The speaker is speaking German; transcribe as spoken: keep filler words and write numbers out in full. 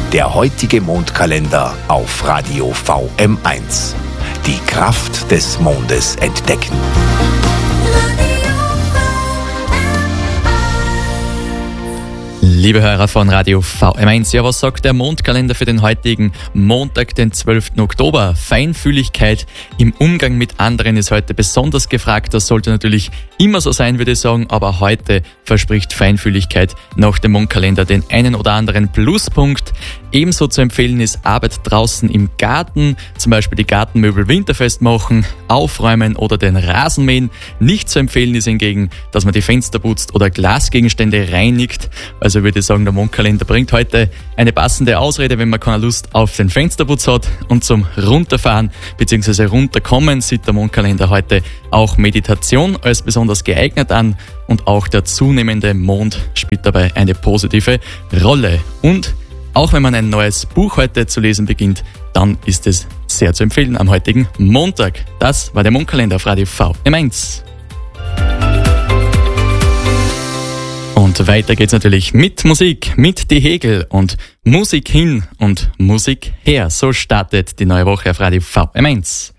Der heutige Mondkalender auf Radio V M eins. Die Kraft des Mondes entdecken. Liebe Hörer von Radio V M eins, ja, was sagt der Mondkalender für den heutigen Montag, den zwölften Oktober? Feinfühligkeit im Umgang mit anderen ist heute besonders gefragt. Das sollte natürlich immer so sein, würde ich sagen, aber heute verspricht Feinfühligkeit nach dem Mondkalender den einen oder anderen Pluspunkt. Ebenso zu empfehlen ist Arbeit draußen im Garten, zum Beispiel die Gartenmöbel winterfest machen, aufräumen oder den Rasen mähen. Nicht zu empfehlen ist hingegen, dass man die Fenster putzt oder Glasgegenstände reinigt. Also würde ich sagen, der Mondkalender bringt heute eine passende Ausrede, wenn man keine Lust auf den Fensterputz hat. Und zum Runterfahren bzw. runterkommen sieht der Mondkalender heute auch Meditation als besonders geeignet an. Und auch der zunehmende Mond spielt dabei eine positive Rolle. Und auch wenn man ein neues Buch heute zu lesen beginnt, dann ist es sehr zu empfehlen am heutigen Montag. Das war der Mondkalender auf Radio V M eins. Und weiter geht's natürlich mit Musik, mit Die Hegel und Musik hin und Musik her. So startet die neue Woche auf Radio V M eins.